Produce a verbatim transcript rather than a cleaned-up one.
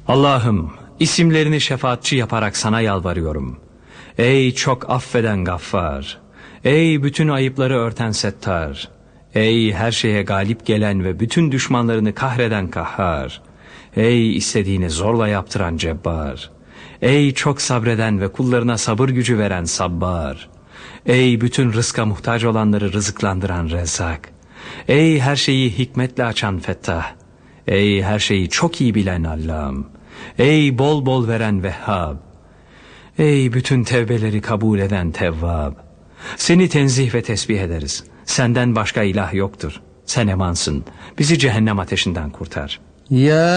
Allah'ım, isimlerini şefaatçi yaparak sana yalvarıyorum. Ey çok affeden Gaffar, ey bütün ayıpları örten Settar, ey her şeye galip gelen ve bütün düşmanlarını kahreden Kahhar, ey istediğini zorla yaptıran Cebbar, ey çok sabreden ve kullarına sabır gücü veren Sabbar, ey bütün rızka muhtaç olanları rızıklandıran Rezzak, ey her şeyi hikmetle açan Fettah, ey her şeyi çok iyi bilen Allâm, ey bol bol veren Vehhab, ey bütün tevbeleri kabul eden Tevvab. Seni tenzih ve tesbih ederiz. Senden başka ilah yoktur. Sen emansın. Bizi cehennem ateşinden kurtar. Ya